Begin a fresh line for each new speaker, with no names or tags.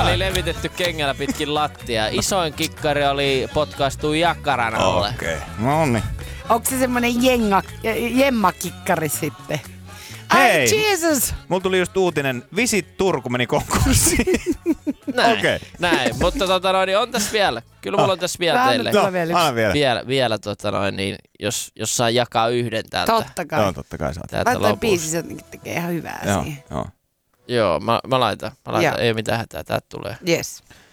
oli levitetty kengällä pitkin lattia. Isoin kikkari oli potkaistu jakkaran alle.
Okei. No niin.
Onko se semmonen jemmakikkari sitten?
Hei!
Ai Jesus!
Mulla tuli just uutinen. Visit Turku meni konkurssiin.
Näin,
Okei.
näin. Mutta niin on tässä vielä. Kyllä mulla on tässä vielä teille.
Anna vielä yksi.
Anna vielä.
Vielä niin, jos saa jakaa yhden täältä.
Totta kai.
Joo, totta kai saat.
Täältä
Laitoin
lopussa.
biisi, se jotenkin tekee ihan hyvää siihen.
Joo.
Joo, mä laitan.
Joo.
Ei mitään hätää, täältä tulee.
Yes.